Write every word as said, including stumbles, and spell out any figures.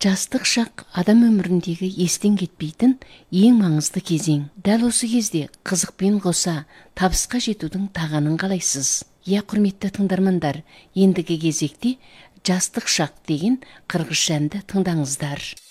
Жастық шақ адам өміріндегі естен кетпейтін ең маңызды кезең. Дәл осы кезде қызықпен қоса табысқа жетудің тағанын қалайсыз? Я, құрметті тыңдармандар, ендігі кезекте жастық шақ деген қырғызша әнді тыңдаңыздар.